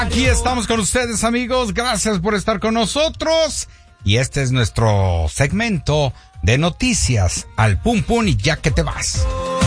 Aquí estamos con ustedes, amigos. Gracias por estar con nosotros. Y este es nuestro segmento de noticias al pum pum y ya que te vas.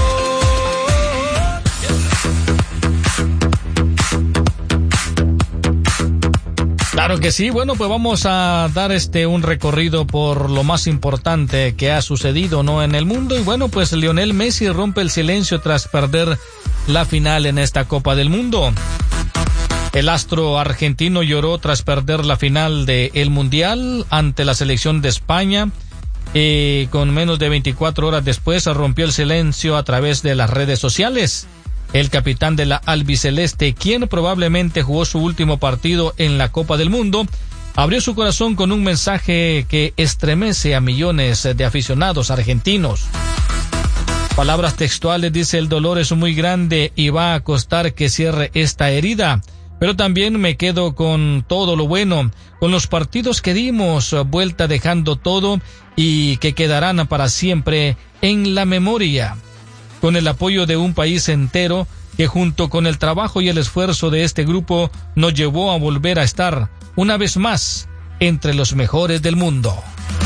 Claro que sí. Bueno, pues vamos a dar un recorrido por lo más importante que ha sucedido, ¿no?, en el mundo. Y bueno, pues Lionel Messi rompe el silencio tras perder la final en esta Copa del Mundo. El astro argentino lloró tras perder la final del Mundial ante la selección de España. Con menos de 24 horas después rompió el silencio a través de las redes sociales. El capitán de la albiceleste, quien probablemente jugó su último partido en la Copa del Mundo, abrió su corazón con un mensaje que estremece a millones de aficionados argentinos. Palabras textuales: dice, el dolor es muy grande y va a costar que cierre esta herida, pero también me quedo con todo lo bueno, con los partidos que dimos vuelta dejando todo y que quedarán para siempre en la memoria. Con el apoyo de un país entero que junto con el trabajo y el esfuerzo de este grupo nos llevó a volver a estar una vez más entre los mejores del mundo.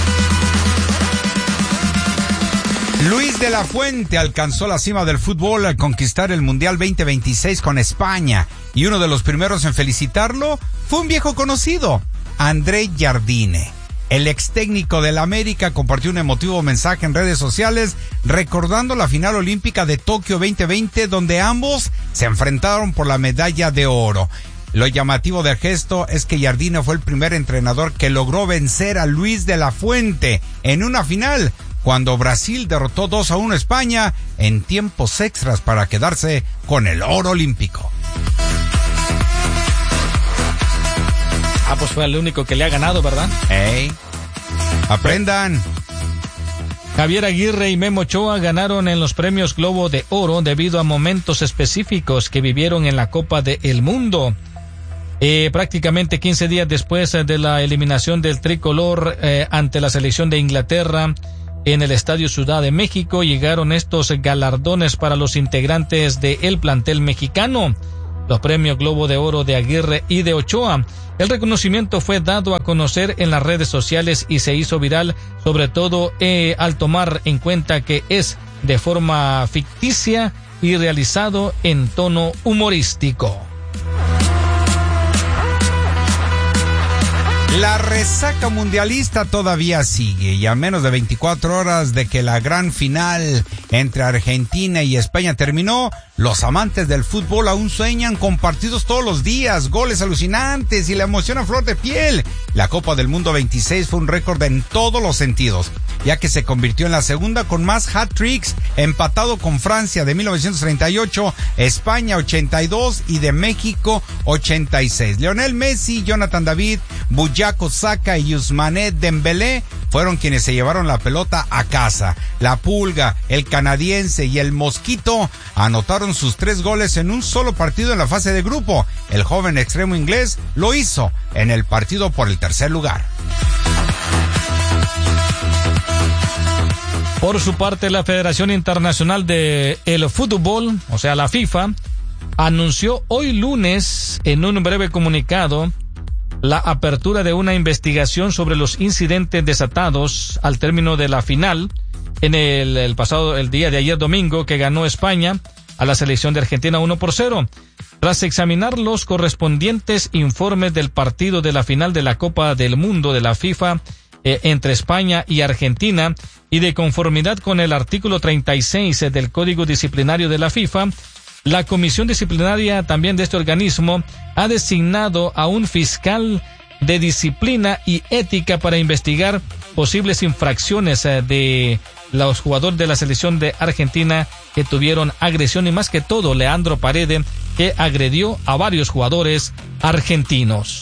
Luis de la Fuente alcanzó la cima del fútbol al conquistar el Mundial 2026 con España, y uno de los primeros en felicitarlo fue un viejo conocido, André Jardine. El ex técnico del América compartió un emotivo mensaje en redes sociales recordando la final olímpica de Tokio 2020, donde ambos se enfrentaron por la medalla de oro. Lo llamativo del gesto es que Jardine fue el primer entrenador que logró vencer a Luis de la Fuente en una final, cuando Brasil derrotó 2-1 a España en tiempos extras para quedarse con el oro olímpico. Pues fue el único que le ha ganado, ¿verdad? Aprendan. Javier Aguirre y Memo Ochoa ganaron en los premios Globo de Oro debido a momentos específicos que vivieron en la Copa del Mundo. Prácticamente 15 días después de la eliminación del tricolor ante la selección de Inglaterra en el Estadio Ciudad de México, llegaron estos galardones para los integrantes del plantel mexicano. Los premios Globo de Oro de Aguirre y de Ochoa. El reconocimiento fue dado a conocer en las redes sociales y se hizo viral, sobre todo al tomar en cuenta que es de forma ficticia y realizado en tono humorístico. La resaca mundialista todavía sigue, y a menos de 24 horas de que la gran final entre Argentina y España terminó, los amantes del fútbol aún sueñan con partidos todos los días, goles alucinantes y la emoción a flor de piel. La Copa del Mundo 26 fue un récord en todos los sentidos, ya que se convirtió en la segunda con más hat-tricks, empatado con Francia de 1938, España 82 y de México 86. Lionel Messi, Jonathan David, Bukayo Saka y Ousmane Dembélé fueron quienes se llevaron la pelota a casa. La Pulga, el canadiense y el Mosquito anotaron sus 3 goles en un solo partido en la fase de grupo. El joven extremo inglés lo hizo en el partido por el tercer lugar. Por su parte, la Federación Internacional de el Fútbol, o sea, la FIFA, anunció hoy lunes en un breve comunicado la apertura de una investigación sobre los incidentes desatados al término de la final en el día de ayer domingo, que ganó España a la selección de Argentina 1-0. Tras examinar los correspondientes informes del partido de la final de la Copa del Mundo de la FIFA entre España y Argentina, y de conformidad con el artículo 36 del Código Disciplinario de la FIFA, la Comisión Disciplinaria también de este organismo ha designado a un fiscal de disciplina y ética para investigar posibles infracciones de los jugadores de la selección de Argentina que tuvieron agresión, y más que todo Leandro Paredes, que agredió a varios jugadores argentinos.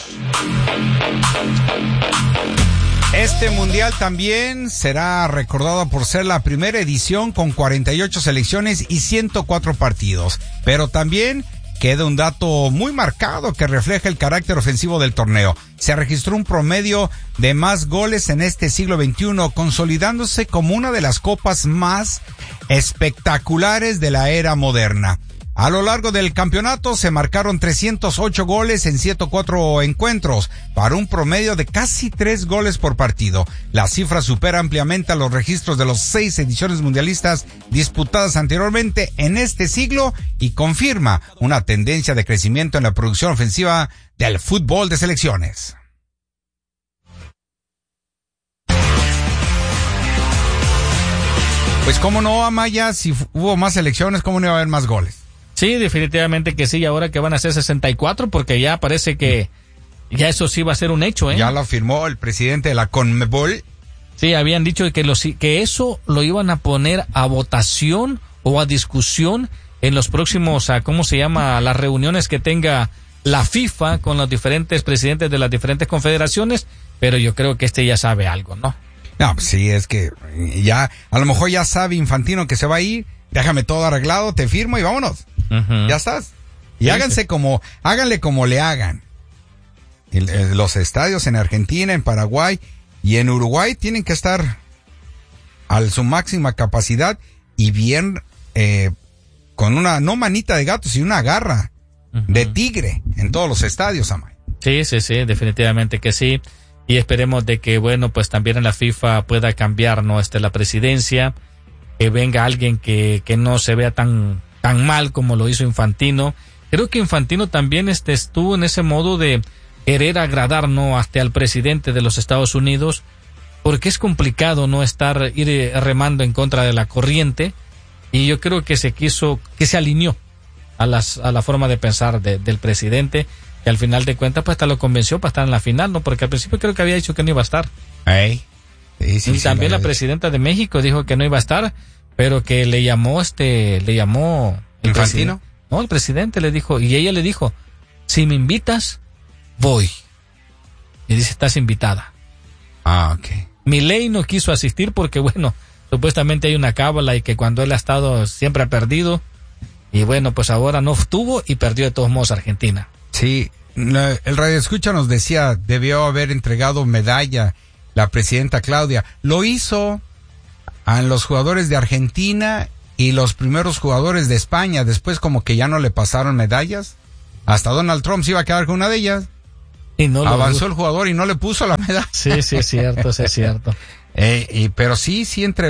Este mundial también será recordado por ser la primera edición con 48 selecciones y 104 partidos, pero también queda un dato muy marcado que refleja el carácter ofensivo del torneo. Se registró un promedio de más goles en este siglo XXI, consolidándose como una de las copas más espectaculares de la era moderna. A lo largo del campeonato se marcaron 308 goles en 104 encuentros, para un promedio de casi 3 goles por partido. La cifra supera ampliamente a los registros de los 6 ediciones mundialistas disputadas anteriormente en este siglo y confirma una tendencia de crecimiento en la producción ofensiva del fútbol de selecciones. Pues cómo no, Amaya, si hubo más selecciones, cómo no iba a haber más goles. Sí, definitivamente que sí, ahora que van a ser 64, porque ya parece que ya eso sí va a ser un hecho, ¿eh? Ya lo afirmó el presidente de la CONMEBOL. Sí, habían dicho que eso lo iban a poner a votación o a discusión en los próximos, ¿cómo se llama?, las reuniones que tenga la FIFA con los diferentes presidentes de las diferentes confederaciones, pero yo creo que ya sabe algo, ¿no? No, pues sí, es que ya, a lo mejor ya sabe Infantino que se va a ir, déjame todo arreglado, te firmo y vámonos. Ya estás. Y sí, háganle como le hagan. Los estadios en Argentina, en Paraguay y en Uruguay tienen que estar a su máxima capacidad y bien, con una, no manita de gato, sino una garra de tigre en todos los estadios, Amay. Sí, definitivamente que sí. Y esperemos de que, bueno, pues también en la FIFA pueda cambiar, ¿no? La presidencia, que venga alguien que no se vea tan mal como lo hizo Infantino. Creo que Infantino también estuvo en ese modo de querer agradar, ¿no?, hasta al presidente de los Estados Unidos, porque es complicado no ir remando en contra de la corriente, y yo creo que se alineó a la forma de pensar del presidente, que al final de cuentas pues hasta lo convenció para estar en la final, ¿no? Porque al principio creo que había dicho que no iba a estar. Sí, y también la presidenta de México dijo que no iba a estar, pero que le llamó ¿Infantino? No, el presidente le dijo, y ella le dijo, si me invitas, voy. Y dice, estás invitada. Ok. Milei no quiso asistir porque, bueno, supuestamente hay una cábala y que cuando él ha estado siempre ha perdido, y bueno, pues ahora no estuvo y perdió de todos modos Argentina. Sí, el radioescucha nos decía, debió haber entregado medalla la presidenta Claudia. Lo hizo a los jugadores de Argentina y los primeros jugadores de España. Después como que ya no le pasaron medallas. Hasta Donald Trump se iba a quedar con una de ellas. Y no avanzó el jugador y no le puso la medalla. Sí, es cierto, sí es cierto. Pero sí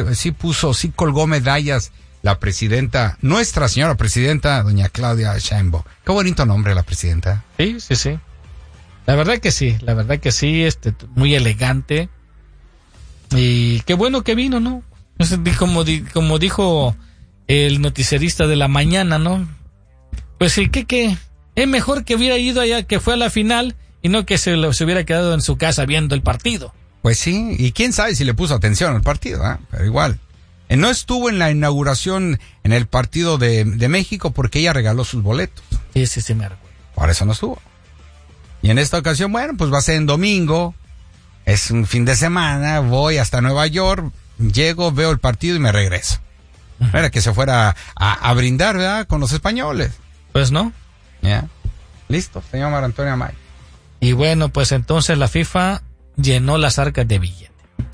colgó medallas la presidenta, nuestra señora presidenta, doña Claudia Sheinbaum. Qué bonito nombre la presidenta. Sí. La verdad que sí, muy elegante. Y qué bueno que vino, ¿no? Como dijo el noticierista de la mañana, ¿no? Pues sí, que es mejor que hubiera ido allá, que fue a la final, y no que se hubiera quedado en su casa viendo el partido. Pues sí, y quién sabe si le puso atención al partido, ¿eh? Pero igual. No estuvo en la inauguración en el partido de México porque ella regaló sus boletos. Sí, me recuerdo. Por eso no estuvo. Y en esta ocasión, bueno, pues va a ser en domingo, es un fin de semana, voy hasta Nueva York, llego, veo el partido y me regreso. Era que se fuera a brindar, ¿verdad?, con los españoles. Pues no. Ya. Listo, señor Mar Antonio Amay. Y bueno, pues entonces la FIFA llenó las arcas de billete.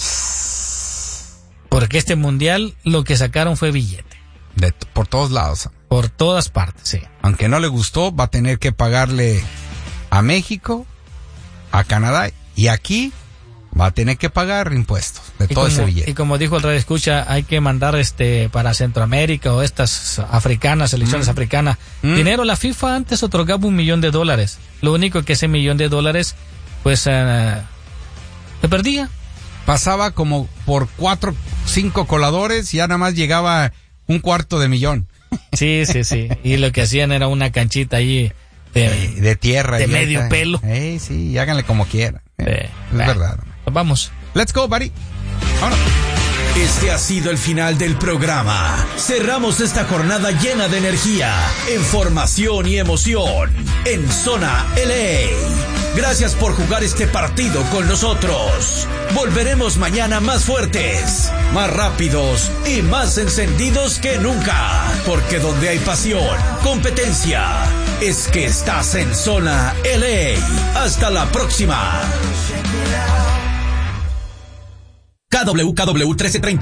Porque este mundial lo que sacaron fue billete. Por todos lados. Por todas partes, sí. Aunque no le gustó, va a tener que pagarle a México, a Canadá, y aquí va a tener que pagar impuestos de todo ese billete. Y como dijo el radioescucha, hay que mandar para Centroamérica o estas africanas, selecciones africanas, dinero. La FIFA antes otorgaba $1 millón. Lo único que ese $1 millón, pues, se perdía. Pasaba como por 4, 5 coladores y ya nada más llegaba $250,000. Sí. Y lo que hacían era una canchita ahí de tierra. De medio pelo. Sí, y háganle como quieran. Es verdad. Vamos. Let's go, buddy. Vámonos. Este ha sido el final del programa. Cerramos esta jornada llena de energía, información y emoción en Zona LA. Gracias por jugar este partido con nosotros. Volveremos mañana más fuertes, más rápidos y más encendidos que nunca. Porque donde hay pasión, competencia, es que estás en Zona LA. Hasta la próxima. KWKW 1330.